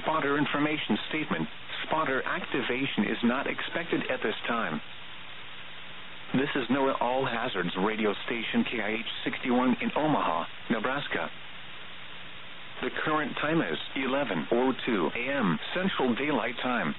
Spotter information statement. Spotter activation is not expected at this time. This is NOAA All Hazards radio station KIH-61 in Omaha, Nebraska. The current time is 11:02 a.m. Central Daylight Time.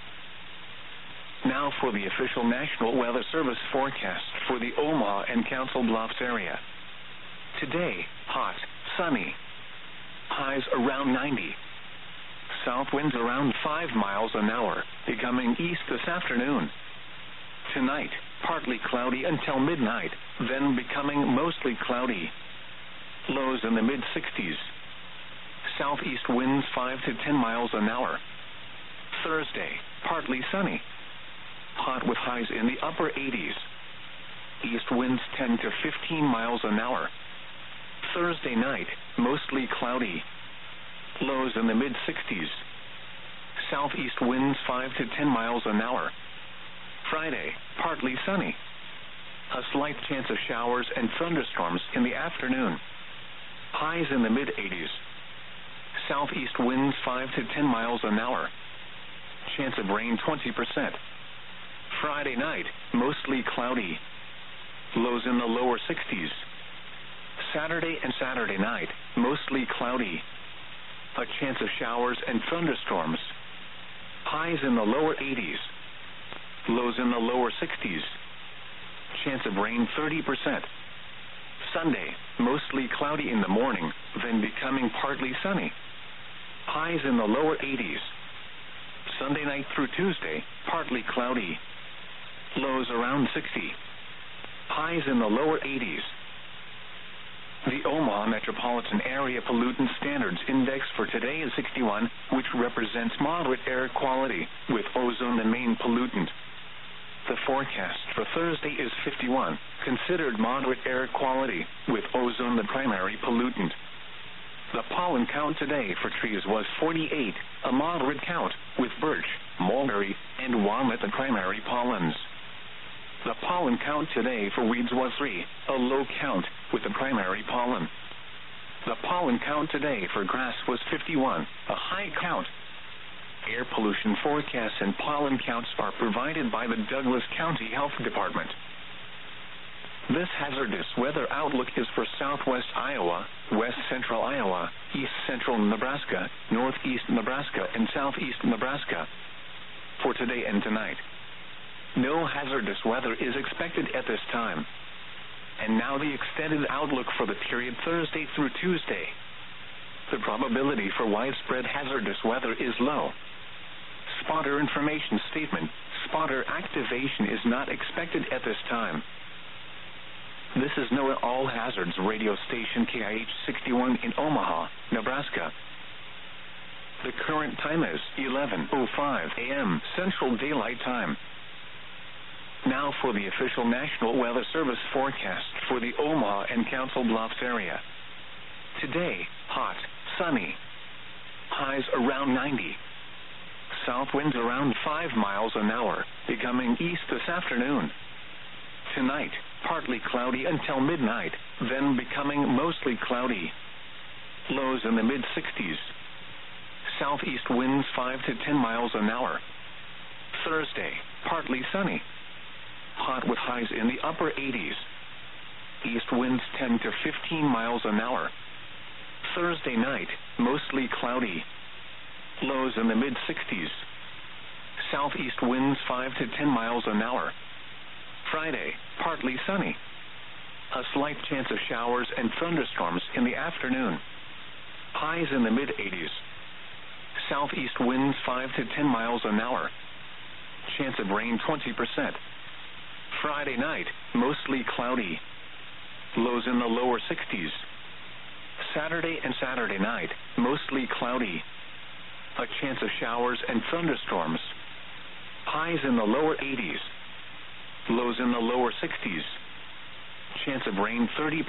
Now for the official National Weather Service forecast for the Omaha and Council Bluffs area. Today, hot, sunny. Highs around 90. South winds around 5 miles an hour, becoming east this afternoon. Tonight, partly cloudy until midnight, then becoming mostly cloudy. Lows in the mid-60s. Southeast winds 5 to 10 miles an hour. Thursday, partly sunny. Hot with highs in the upper 80s. East winds 10 to 15 miles an hour. Thursday night, mostly cloudy. Lows in the mid-60s. Southeast winds 5 to 10 miles an hour. Friday, partly sunny. A slight chance of showers and thunderstorms in the afternoon. Highs in the mid-80s. Southeast winds 5 to 10 miles an hour. Chance of rain 20%. Friday night, mostly cloudy. Lows in the lower 60s. Saturday and Saturday night, mostly cloudy. A chance of showers and thunderstorms. Highs in the lower 80s. Lows in the lower 60s. Chance of rain 30%. Sunday, mostly cloudy in the morning, then becoming partly sunny. Highs in the lower 80s. Sunday night through Tuesday, partly cloudy. Lows around 60. Highs in the lower 80s. The Omaha Metropolitan Area Pollutant Standards Index for today is 61, which represents moderate air quality, with ozone the main pollutant. The forecast for Thursday is 51, considered moderate air quality, with ozone the primary pollutant. The pollen count today for trees was 48, a moderate count, with birch, mulberry, and walnut the primary pollens. The pollen count today for weeds was 3, a low count, with the primary pollen. The pollen count today for grass was 51, a high count. Air pollution forecasts and pollen counts are provided by the Douglas County Health Department. This hazardous weather outlook is for southwest Iowa, west central Iowa, east central Nebraska, northeast Nebraska, and southeast Nebraska. For today and tonight, no hazardous weather is expected at this time. And now the extended outlook for the period Thursday through Tuesday. The probability for widespread hazardous weather is low. Spotter information statement. Spotter activation is not expected at this time. This is NOAA All Hazards radio station KIH-61 in Omaha, Nebraska. The current time is 11:05 a.m. Central Daylight Time. Now for the official National Weather Service forecast for the Omaha and Council Bluffs area. Today, hot, sunny. Highs around 90. South winds around 5 miles an hour, becoming east this afternoon. Tonight, partly cloudy until midnight, then becoming mostly cloudy. Lows in the mid-60s. Southeast winds 5 to 10 miles an hour. Thursday, partly sunny. Hot with highs in the upper 80s. East winds 10 to 15 miles an hour. Thursday night, mostly cloudy. Lows in the mid-60s. Southeast winds 5 to 10 miles an hour. Friday, partly sunny. A slight chance of showers and thunderstorms in the afternoon. Highs in the mid-80s. Southeast winds 5 to 10 miles an hour. Chance of rain 20%. Friday night, mostly cloudy. Lows in the lower 60s. Saturday and Saturday night, mostly cloudy. A chance of showers and thunderstorms. Highs in the lower 80s. Lows in the lower 60s. Chance of rain 30%.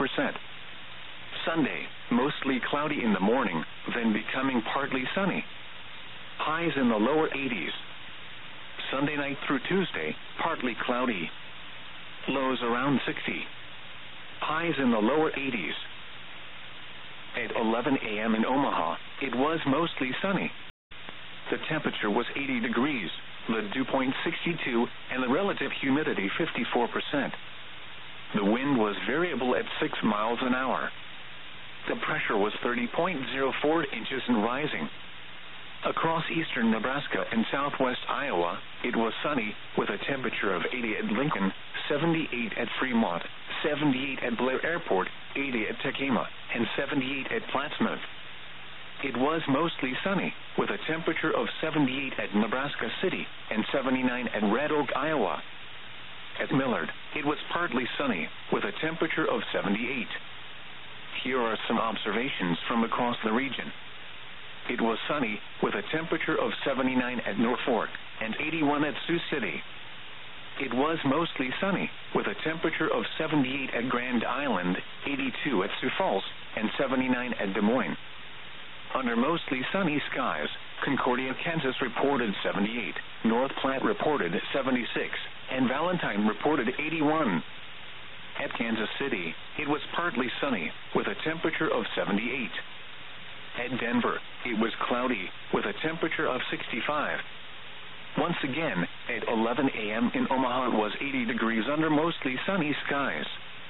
Sunday, mostly cloudy in the morning, then becoming partly sunny. Highs in the lower 80s. Sunday night through Tuesday, partly cloudy. Lows around 60. Highs in the lower 80s. At 11 a.m. in Omaha, it was mostly sunny. The temperature was 80 degrees, the dew point 62, and the relative humidity 54%. The wind was variable at 6 miles an hour. The pressure was 30.04 inches and rising. Across eastern Nebraska and southwest Iowa, it was sunny, with a temperature of 80 at Lincoln, 78 at Fremont, 78 at Blair Airport, 80 at Tekema, and 78 at Plattsmouth. It was mostly sunny, with a temperature of 78 at Nebraska City and 79 at Red Oak, Iowa. At Millard, it was partly sunny, with a temperature of 78. Here are some observations from across the region. It was sunny, with a temperature of 79 at Norfolk and 81 at Sioux City. It was mostly sunny, with a temperature of 78 at Grand Island, 82 at Sioux Falls, and 79 at Des Moines. Under mostly sunny skies, Concordia, Kansas reported 78, North Platte reported 76, and Valentine reported 81. At Kansas City, it was partly sunny, with a temperature of 78. At Denver, it was cloudy, with a temperature of 65. Once again, at 11 a.m. in Omaha, it was 80 degrees under mostly sunny skies.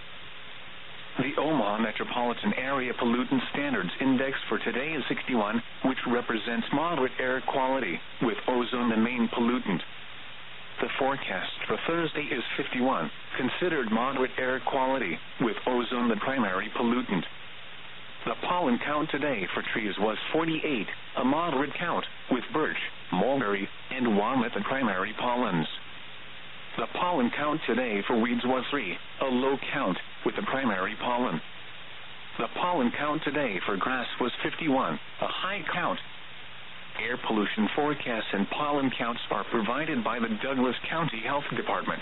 The Omaha Metropolitan Area Pollutant Standards Index for today is 61, which represents moderate air quality, with ozone the main pollutant. The forecast for Thursday is 51, considered moderate air quality, with ozone the primary pollutant. The pollen count today for trees was 48, a moderate count, with birch, mulberry, and walnut the primary pollens. The pollen count today for weeds was 3, a low count, with the primary pollen. The pollen count today for grass was 51, a high count. Air pollution forecasts and pollen counts are provided by the Douglas County Health Department.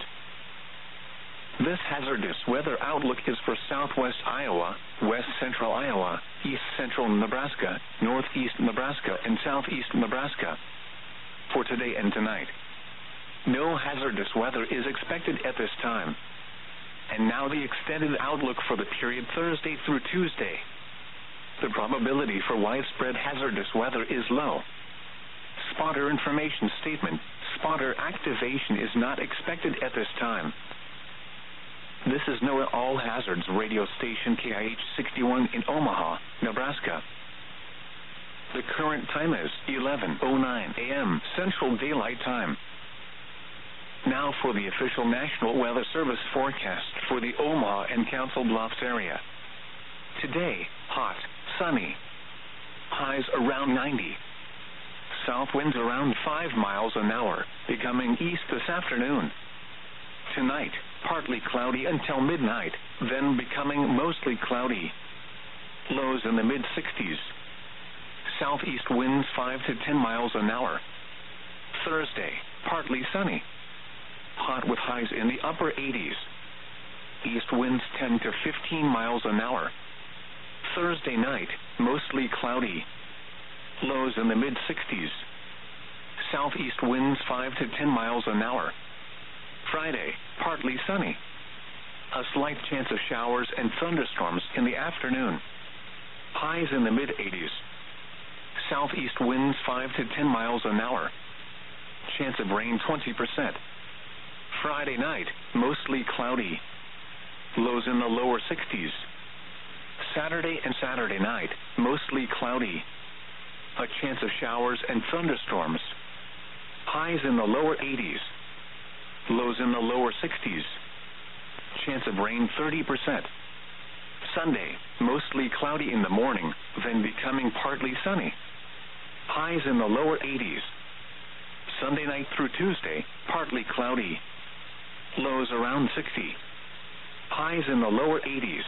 This hazardous weather outlook is for southwest Iowa, west central Iowa, east central Nebraska, northeast Nebraska, and southeast Nebraska. For today and tonight, no hazardous weather is expected at this time. And now the extended outlook for the period Thursday through Tuesday. The probability for widespread hazardous weather is low. Spotter information statement: spotter activation is not expected at this time. This is NOAA All Hazards radio station KIH 61 in Omaha, Nebraska. The current time is 11:09 a.m. Central Daylight Time. Now for the official National Weather Service forecast for the Omaha and Council Bluffs area. Today, hot, sunny. Highs around 90. South winds around 5 miles an hour, becoming east this afternoon. Tonight, partly cloudy until midnight, then becoming mostly cloudy. Lows in the mid-60s. Southeast winds 5 to 10 miles an hour. Thursday, partly sunny. Hot with highs in the upper 80s. East winds 10 to 15 miles an hour. Thursday night, mostly cloudy. Lows in the mid-60s. Southeast winds 5 to 10 miles an hour. Friday, partly sunny. A slight chance of showers and thunderstorms in the afternoon. Highs in the mid-80s. Southeast winds 5 to 10 miles an hour. Chance of rain 20%. Friday night, mostly cloudy. Lows in the lower 60s. Saturday and Saturday night, mostly cloudy. A chance of showers and thunderstorms. Highs in the lower 80s. Lows in the lower 60s. Chance of rain 30%. Sunday, mostly cloudy in the morning, then becoming partly sunny. Highs in the lower 80s. Sunday night through Tuesday, partly cloudy. Lows around 60. Highs in the lower 80s.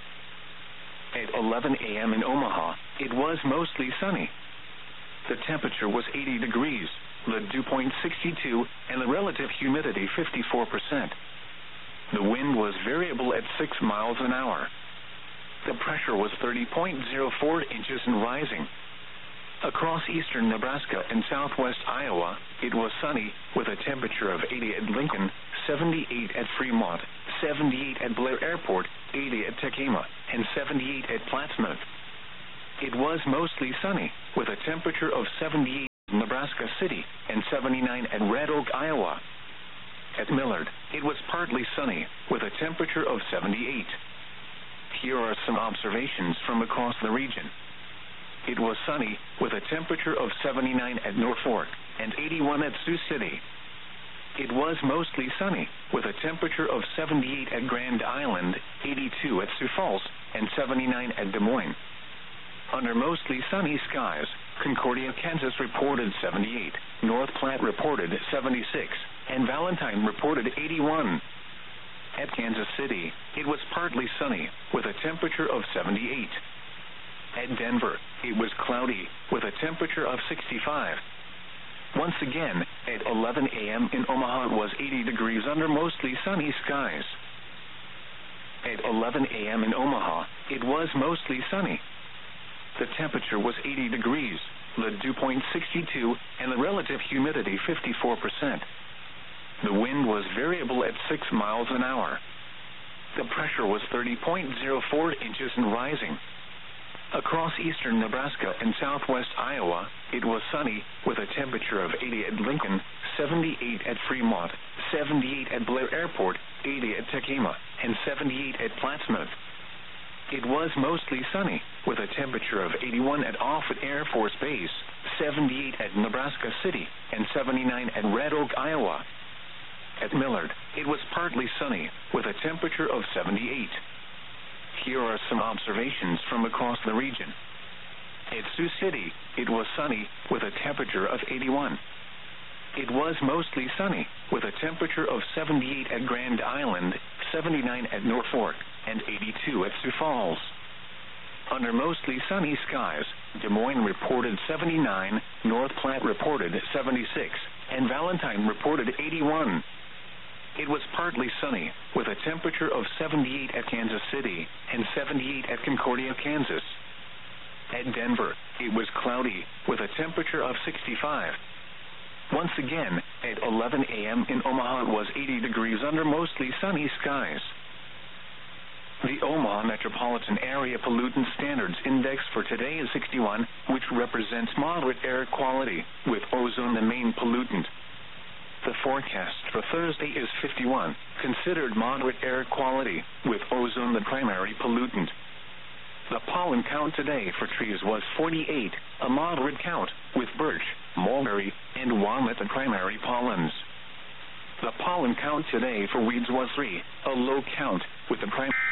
At 11 a.m. in Omaha, it was mostly sunny. The temperature was 80 degrees, the dew point 62, and the relative humidity 54%. The wind was variable at 6 miles an hour. The pressure was 30.04 inches and rising. Across eastern Nebraska and southwest Iowa, it was sunny, with a temperature of 80 at Lincoln, 78 at Fremont, 78 at Blair Airport, 80 at Tekema, and 78 at Plattsmouth. It was mostly sunny, with a temperature of 78 Nebraska City, and 79 at Red Oak, Iowa. At Millard, it was partly sunny, with a temperature of 78. Here are some observations from across the region. It was sunny, with a temperature of 79 at Norfolk, and 81 at Sioux City. It was mostly sunny, with a temperature of 78 at Grand Island, 82 at Sioux Falls, and 79 at Des Moines. Under mostly sunny skies, Concordia, Kansas reported 78, North Platte reported 76, and Valentine reported 81. At Kansas City, it was partly sunny, with a temperature of 78. At Denver, it was cloudy, with a temperature of 65. Once again, at 11 a.m. in Omaha, it was 80 degrees under mostly sunny skies. At 11 a.m. in Omaha, it was mostly sunny. The temperature was 80 degrees, the dew point 62, and the relative humidity 54%. The wind was variable at 6 miles an hour. The pressure was 30.04 inches and rising. Across eastern Nebraska and southwest Iowa, it was sunny, with a temperature of 80 at Lincoln, 78 at Fremont, 78 at Blair Airport, 80 at Tekema, and 78 at Plattsmouth. It was mostly sunny, with a temperature of 81 at Offutt Air Force Base, 78 at Nebraska City, and 79 at Red Oak, Iowa. At Millard, it was partly sunny, with a temperature of 78. Here are some observations from across the region. At Sioux City, it was sunny, with a temperature of 81. It was mostly sunny, with a temperature of 78 at Grand Island, 79 at Norfolk, and 82 at Sioux Falls. Under mostly sunny skies, Des Moines reported 79, North Platte reported 76, and Valentine reported 81. It was partly sunny, with a temperature of 78 at Kansas City and 78 at Concordia, Kansas. At Denver, it was cloudy, with a temperature of 65. Once again, at 11 a.m. in Omaha, it was 80 degrees under mostly sunny skies. The Omaha Metropolitan Area Pollutant Standards Index for today is 61, which represents moderate air quality, with ozone the main pollutant. The forecast for Thursday is 51, considered moderate air quality, with ozone the primary pollutant. The pollen count today for trees was 48, a moderate count, with birch, mulberry, and walnut the primary pollens. The pollen count today for weeds was 3, a low count, with the primary